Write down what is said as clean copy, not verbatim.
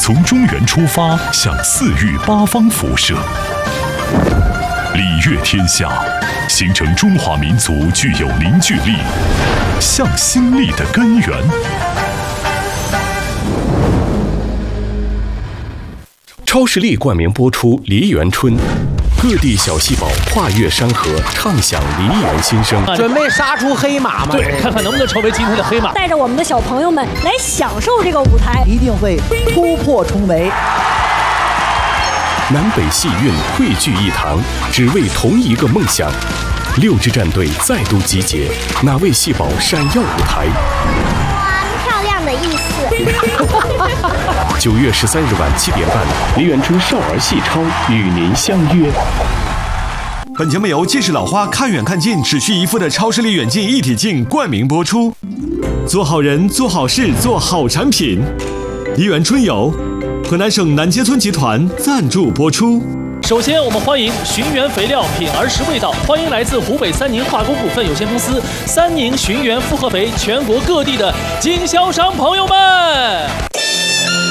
从中原出发，向四域八方辐射。礼乐天下，形成中华民族具有凝聚力、向心力的根源。 超视力冠名播出《梨园春》，各地小细胞跨越山河，唱响梨园心声。 准备杀出黑马吗？ 对，看看能不能成为今天的黑马。 带着我们的小朋友们来享受这个舞台， 一定会突破重围。 南北戏韵汇聚一堂，只为同一个梦想。6支战队再度集结，哪位细胞闪耀舞台？ 漂亮的意思。 9月13日晚7点半，梨园春少儿戏超与您相约。 本节目由近视老花看远看近只需1副的超视力远近一体镜冠名播出。做好人，做好事，做好产品。梨园春游，河南省南街村集团赞助播出。 首先，我们欢迎寻源肥料品儿时味道，欢迎来自湖北三宁化工股份有限公司三宁寻源复合肥全国各地的经销商朋友们。